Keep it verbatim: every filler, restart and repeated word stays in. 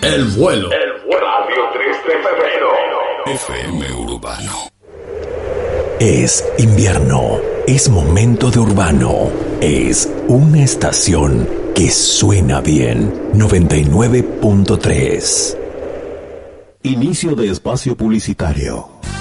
El vuelo. El vuelo. Radio tres de febrero. F M Urbano. Es invierno, es momento de Urbano, es una estación que suena bien. noventa y nueve punto tres. Inicio de espacio publicitario.